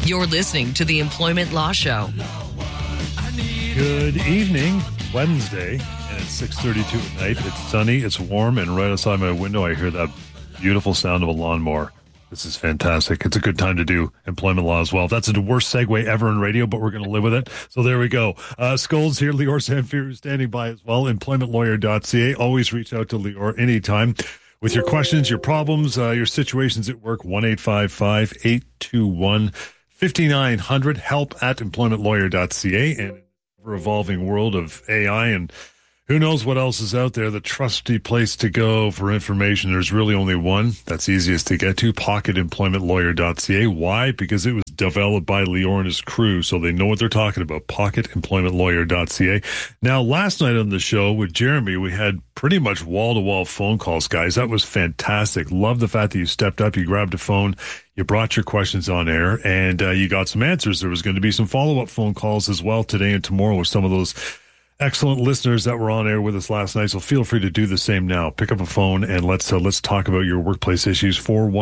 You're listening to the Employment Law Show. Good evening, Wednesday, and it's 6:32 at night. It's sunny, it's warm, and right outside my window I hear that beautiful sound of a lawnmower. This is fantastic. It's a good time to do employment law as well. That's the worst segue ever in radio, but we're going to live with it. So there we go. Skolds here, Lior Samfiru standing by as well, employmentlawyer.ca. Always reach out to Lior anytime with your questions, your problems, your situations at work, 1-855-821-5900, help at employmentlawyer.ca, and ever-evolving world of AI and who knows what else is out there, the trusty place to go for information. There's really only one that's easiest to get to, pocketemploymentlawyer.ca. Why? Because it was developed by Lior and his crew, so they know what they're talking about, pocketemploymentlawyer.ca. Now, last night on the show with Jeremy, we had pretty much wall-to-wall phone calls, guys. That was fantastic. Love the fact that you stepped up, you grabbed a phone, you brought your questions on air, and you got some answers. There was going to be some follow-up phone calls as well today and tomorrow with some of those excellent listeners that were on air with us last night, so feel free to do the same now. Pick up a phone and let's talk about your workplace issues.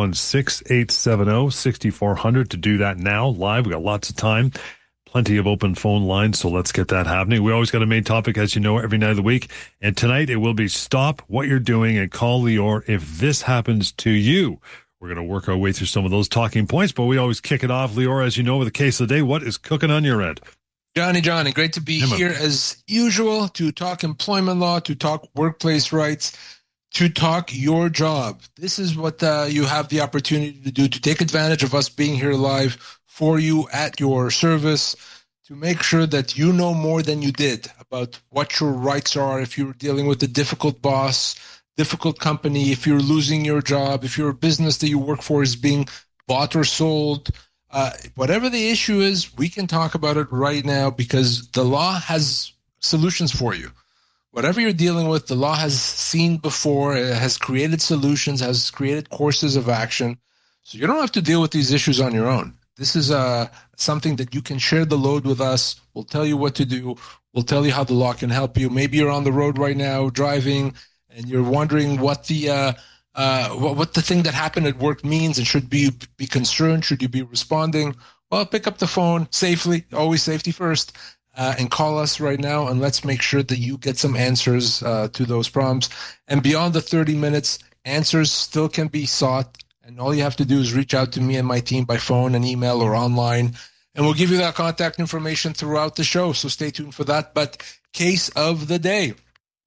416-870-6400 to do that now live. We got lots of time, plenty of open phone lines, so let's get that happening. We always got a main topic, as you know, every night of the week, and tonight it will be stop what you're doing and call Lior if this happens to you. We're going to work our way through some of those talking points, but we always kick it off, Lior, as you know, with the case of the day. What is cooking on your end? Johnny, great to be here as usual to talk employment law, to talk workplace rights, to talk your job. This is what you have the opportunity to do, to take advantage of us being here live for you at your service, to make sure that you know more than you did about what your rights are if you're dealing with a difficult boss, difficult company, if you're losing your job, if your business that you work for is being bought or sold. Whatever the issue is, we can talk about it right now because the law has solutions for you. Whatever you're dealing with, the law has seen before, it has created solutions, has created courses of action. So you don't have to deal with these issues on your own. This is something that you can share the load with us. We'll tell you what to do. We'll tell you how the law can help you. Maybe you're on the road right now driving and you're wondering what the thing that happened at work means, and should be concerned, should you be responding? Well, pick up the phone safely, always safety first, and call us right now, and let's make sure that you get some answers to those problems. And beyond the 30 minutes, answers still can be sought, and all you have to do is reach out to me and my team by phone and email or online, and we'll give you that contact information throughout the show, so stay tuned for that. But case of the day,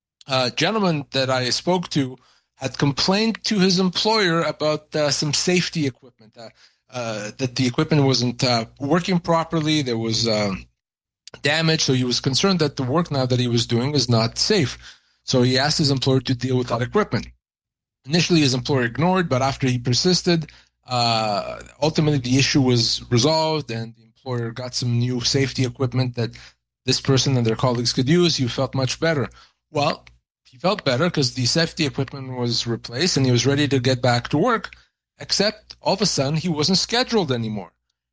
a gentleman that I spoke to had complained to his employer about some safety equipment, that the equipment wasn't working properly. There was damage, so he was concerned that the work now that he was doing is not safe. So he asked his employer to deal with that equipment. Initially, his employer ignored, but after he persisted, ultimately the issue was resolved, and the employer got some new safety equipment that this person and their colleagues could use. He felt much better. Well, he felt better because the safety equipment was replaced and he was ready to get back to work, except all of a sudden he wasn't scheduled anymore.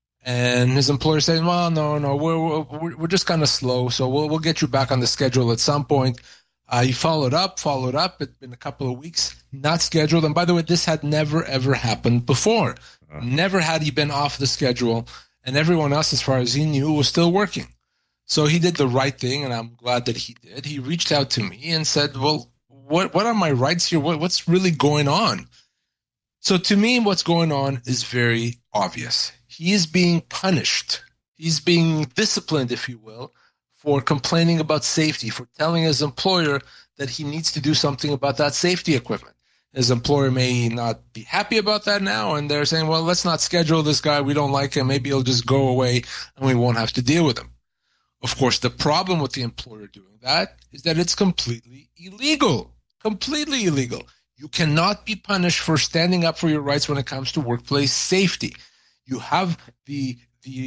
And his employer said, well, no, we're just kind of slow, so we'll get you back on the schedule at some point. He followed up. It's been a couple of weeks, not scheduled. And by the way, this had never, ever happened before. Never had he been off the schedule, and everyone else, as far as he knew, was still working. So he did the right thing, and I'm glad that he did. He reached out to me and said, well, what are my rights here? What's really going on? So to me, what's going on is very obvious. He is being punished. He's being disciplined, if you will, for complaining about safety, for telling his employer that he needs to do something about that safety equipment. His employer may not be happy about that now, and they're saying, well, let's not schedule this guy. We don't like him. Maybe he'll just go away, and we won't have to deal with him. Of course, the problem with the employer doing that is that it's completely illegal. Completely illegal. You cannot be punished for standing up for your rights when it comes to workplace safety. You have the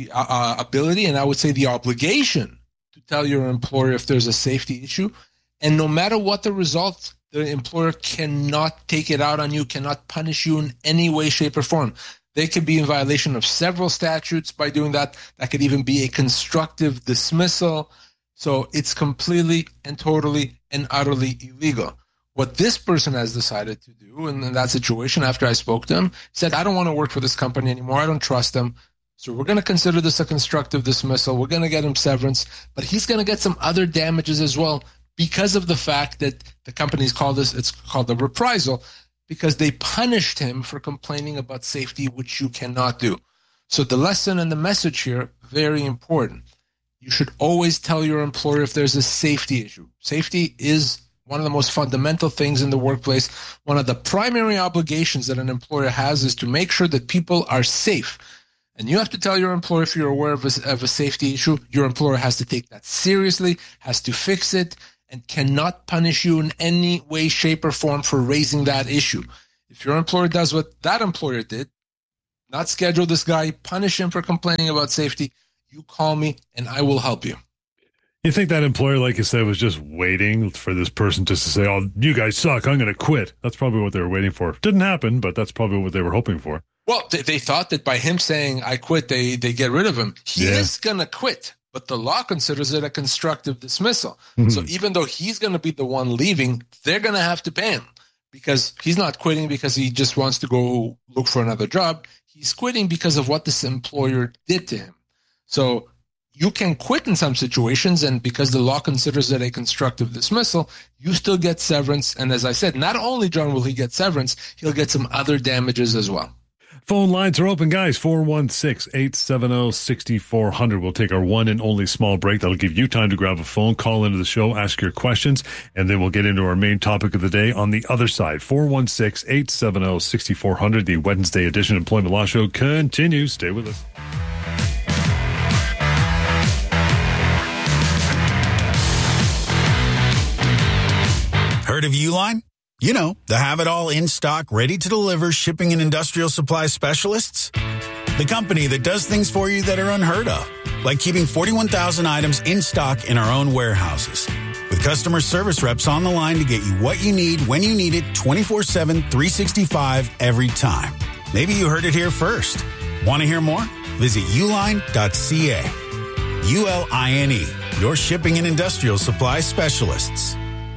ability, and I would say the obligation, to tell your employer if there's a safety issue. And no matter what the result, the employer cannot take it out on you, cannot punish you in any way, shape, or form. They could be in violation of several statutes by doing that. That could even be a constructive dismissal. So it's completely and totally and utterly illegal. What this person has decided to do in that situation, after I spoke to him, said, I don't want to work for this company anymore. I don't trust them. So we're going to consider this a constructive dismissal. We're going to get him severance, but he's going to get some other damages as well because of the fact that the company's called this, it's called a reprisal, because they punished him for complaining about safety, which you cannot do. So the lesson and the message here, very important. You should always tell your employer if there's a safety issue. Safety is one of the most fundamental things in the workplace. One of the primary obligations that an employer has is to make sure that people are safe. And you have to tell your employer if you're aware of a safety issue. Your employer has to take that seriously, has to fix it, and cannot punish you in any way, shape, or form for raising that issue. If your employer does what that employer did, not schedule this guy, punish him for complaining about safety, you call me and I will help you. You think that employer, like you said, was just waiting for this person just to say, oh, you guys suck, I'm going to quit. That's probably what they were waiting for. Didn't happen, but that's probably what they were hoping for. Well, they thought that by him saying, I quit, they get rid of him. He is going to quit, but the law considers it a constructive dismissal. Mm-hmm. So even though he's going to be the one leaving, they're going to have to pay him because he's not quitting because he just wants to go look for another job. He's quitting because of what this employer did to him. So you can quit in some situations, and because the law considers it a constructive dismissal, you still get severance. And as I said, not only, John, will he get severance, he'll get some other damages as well. Phone lines are open, guys. 416-870-6400. We'll take our one and only small break. That'll give you time to grab a phone, call into the show, ask your questions, and then we'll get into our main topic of the day on the other side. 416-870-6400. The Wednesday edition Employment Law Show continues. Stay with us. Heard of Uline? You know, the have-it-all in-stock, ready-to-deliver shipping and industrial supply specialists. The company that does things for you that are unheard of, like keeping 41,000 items in stock in our own warehouses. With customer service reps on the line to get you what you need when you need it 24/7, 365 every time. Maybe you heard it here first. Want to hear more? Visit uline.ca. ULINE, your shipping and industrial supply specialists.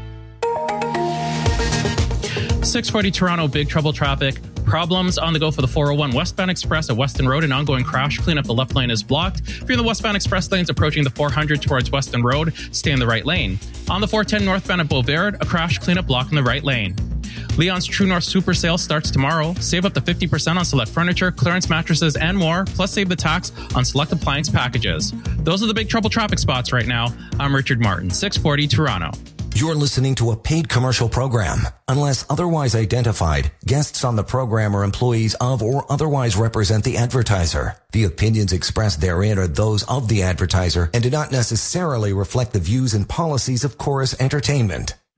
640 Toronto, big trouble traffic. Problems on the go for the 401 westbound express at Weston Road. An ongoing crash. Cleanup. The left lane is blocked. If you're in the westbound express lanes approaching the 400 towards Weston Road, stay in the right lane. On the 410 northbound at Beauvert, a crash. Cleanup. Block in the right lane. Leon's True North Super Sale starts tomorrow. Save up to 50% on select furniture, clearance mattresses, and more. Plus save the tax on select appliance packages. Those are the big trouble traffic spots right now. I'm Richard Martin, 640 Toronto. You're listening to a paid commercial program. Unless otherwise identified, guests on the program are employees of or otherwise represent the advertiser. The opinions expressed therein are those of the advertiser and do not necessarily reflect the views and policies of Chorus Entertainment.